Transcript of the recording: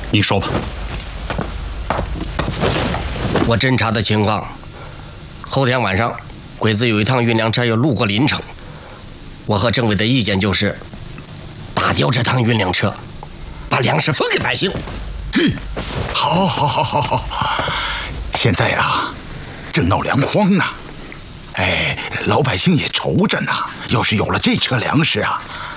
你说吧。 我侦查的情况，后天晚上，鬼子有一趟运粮车要路过临城，我和政委的意见就是，打掉这趟运粮车，把粮食分给百姓。 好，现在啊，正闹粮荒呢，哎，老百姓也愁着呢。要是有了这车粮食啊，